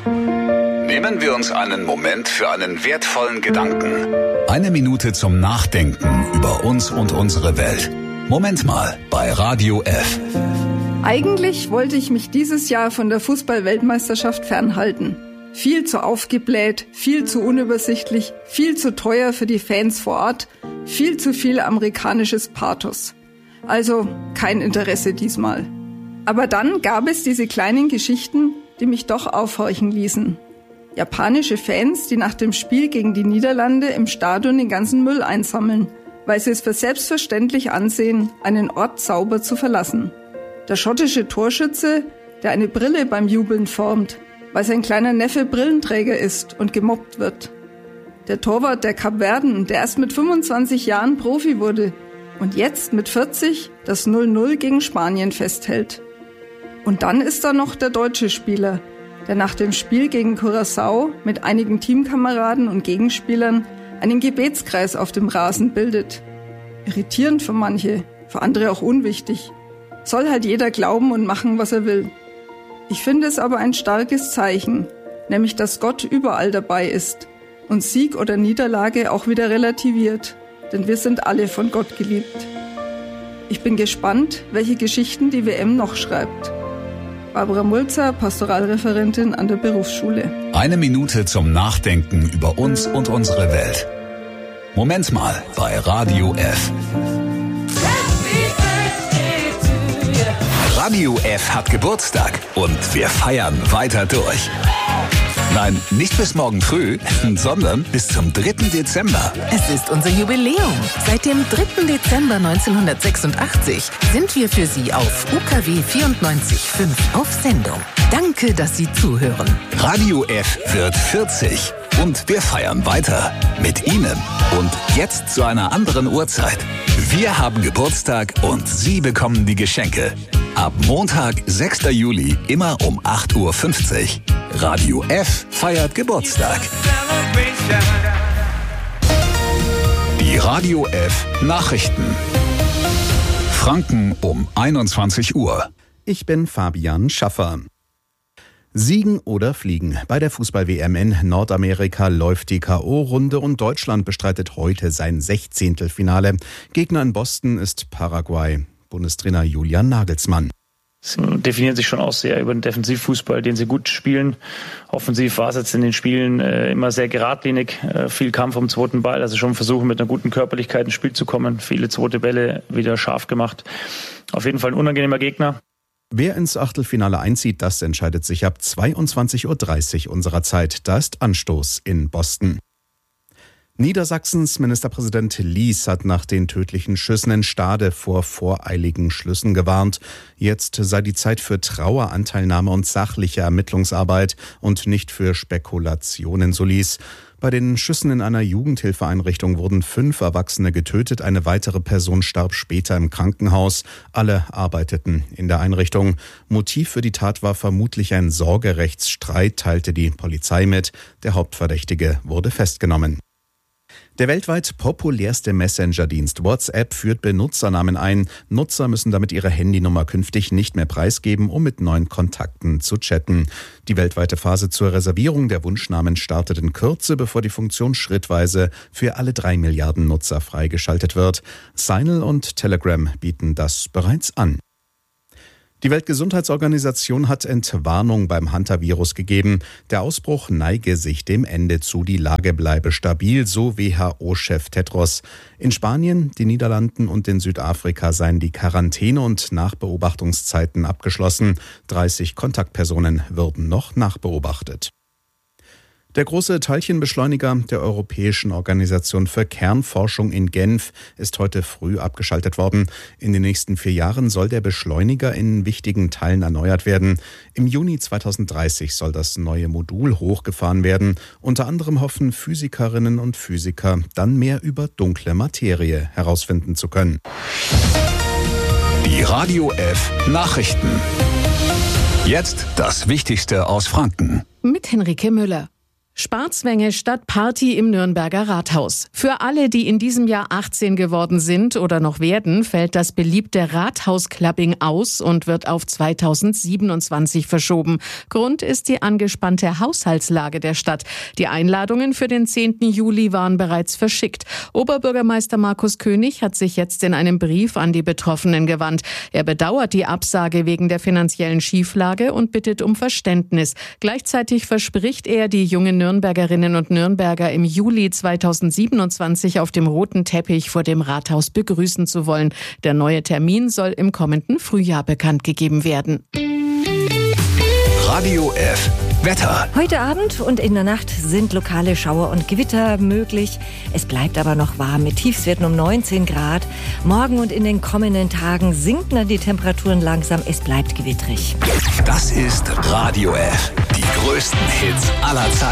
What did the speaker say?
Nehmen wir uns einen Moment für einen wertvollen Gedanken. Eine Minute zum Nachdenken über uns und unsere Welt. Moment mal bei Radio F. Eigentlich wollte ich mich dieses Jahr von der Fußball-Weltmeisterschaft fernhalten. Viel zu aufgebläht, viel zu unübersichtlich, viel zu teuer für die Fans vor Ort, viel zu viel amerikanisches Pathos. Also kein Interesse diesmal. Aber dann gab es diese kleinen Geschichten, die mich doch aufhorchen ließen. Japanische Fans, die nach dem Spiel gegen die Niederlande im Stadion den ganzen Müll einsammeln, weil sie es für selbstverständlich ansehen, einen Ort sauber zu verlassen. Der schottische Torschütze, der eine Brille beim Jubeln formt, weil sein kleiner Neffe Brillenträger ist und gemobbt wird. Der Torwart der Kapverden, der erst mit 25 Jahren Profi wurde und jetzt mit 40 das 0-0 gegen Spanien festhält. Und dann ist da noch der deutsche Spieler, der nach dem Spiel gegen Curaçao mit einigen Teamkameraden und Gegenspielern einen Gebetskreis auf dem Rasen bildet. Irritierend für manche, für andere auch unwichtig. Soll halt jeder glauben und machen, was er will. Ich finde es aber ein starkes Zeichen, nämlich dass Gott überall dabei ist und Sieg oder Niederlage auch wieder relativiert, denn wir sind alle von Gott geliebt. Ich bin gespannt, welche Geschichten die WM noch schreibt. Barbara Mulzer, Pastoralreferentin an der Berufsschule. Eine Minute zum Nachdenken über uns und unsere Welt. Moment mal bei Radio F. Radio F hat Geburtstag und wir feiern weiter durch. Nein, nicht bis morgen früh, sondern bis zum 3. Dezember. Es ist unser Jubiläum. Seit dem 3. Dezember 1986 sind wir für Sie auf UKW 94.5 auf Sendung. Danke, dass Sie zuhören. Radio F wird 40 und wir feiern weiter mit Ihnen. Und jetzt zu einer anderen Uhrzeit. Wir haben Geburtstag und Sie bekommen die Geschenke. Ab Montag, 6. Juli, immer um 8.50 Uhr. Radio F feiert Geburtstag. Die Radio F Nachrichten. Franken um 21 Uhr. Ich bin Fabian Schaffer. Siegen oder fliegen. Bei der Fußball-WM in Nordamerika läuft die K.O.-Runde und Deutschland bestreitet heute sein 16. Finale. Gegner in Boston ist Paraguay. Bundestrainer Julian Nagelsmann. Sie definieren sich schon aus sehr über den Defensivfußball, den sie gut spielen. Offensiv war es jetzt in den Spielen immer sehr geradlinig, viel Kampf um den zweiten Ball, also schon versuchen mit einer guten Körperlichkeit ins Spiel zu kommen, viele zweite Bälle wieder scharf gemacht. Auf jeden Fall ein unangenehmer Gegner. Wer ins Achtelfinale einzieht, das entscheidet sich ab 22.30 Uhr unserer Zeit. Da ist Anstoß in Boston. Niedersachsens Ministerpräsident Lies hat nach den tödlichen Schüssen in Stade vor voreiligen Schlüssen gewarnt. Jetzt sei die Zeit für Traueranteilnahme und sachliche Ermittlungsarbeit und nicht für Spekulationen, so Lies. Bei den Schüssen in einer Jugendhilfeeinrichtung wurden 5 Erwachsene getötet, eine weitere Person starb später im Krankenhaus. Alle arbeiteten in der Einrichtung. Motiv für die Tat war vermutlich ein Sorgerechtsstreit, teilte die Polizei mit. Der Hauptverdächtige wurde festgenommen. Der weltweit populärste Messenger-Dienst WhatsApp führt Benutzernamen ein. Nutzer müssen damit ihre Handynummer künftig nicht mehr preisgeben, um mit neuen Kontakten zu chatten. Die weltweite Phase zur Reservierung der Wunschnamen startet in Kürze, bevor die Funktion schrittweise für alle 3 Milliarden Nutzer freigeschaltet wird. Signal und Telegram bieten das bereits an. Die Weltgesundheitsorganisation hat Entwarnung beim Hantavirus gegeben. Der Ausbruch neige sich dem Ende zu. Die Lage bleibe stabil, so WHO-Chef Tedros. In Spanien, den Niederlanden und in Südafrika seien die Quarantäne- und Nachbeobachtungszeiten abgeschlossen. 30 Kontaktpersonen würden noch nachbeobachtet. Der große Teilchenbeschleuniger der Europäischen Organisation für Kernforschung in Genf ist heute früh abgeschaltet worden. In den nächsten 4 Jahren soll der Beschleuniger in wichtigen Teilen erneuert werden. Im Juni 2030 soll das neue Modul hochgefahren werden. Unter anderem hoffen Physikerinnen und Physiker, dann mehr über dunkle Materie herausfinden zu können. Die Radio F Nachrichten. Jetzt das Wichtigste aus Franken. Mit Henrike Müller. Sparzwänge statt Party im Nürnberger Rathaus. Für alle, die in diesem Jahr 18 geworden sind oder noch werden, fällt das beliebte Rathausclubbing aus und wird auf 2027 verschoben. Grund ist die angespannte Haushaltslage der Stadt. Die Einladungen für den 10. Juli waren bereits verschickt. Oberbürgermeister Markus König hat sich jetzt in einem Brief an die Betroffenen gewandt. Er bedauert die Absage wegen der finanziellen Schieflage und bittet um Verständnis. Gleichzeitig verspricht er, die jungen Nürnbergerinnen und Nürnberger im Juli 2027 auf dem roten Teppich vor dem Rathaus begrüßen zu wollen. Der neue Termin soll im kommenden Frühjahr bekannt gegeben werden. Radio F. Wetter. Heute Abend und in der Nacht sind lokale Schauer und Gewitter möglich. Es bleibt aber noch warm mit Tiefstwerten um 19 Grad. Morgen und in den kommenden Tagen sinken dann die Temperaturen langsam. Es bleibt gewittrig. Das ist Radio F. Die größten Hits aller Zeiten.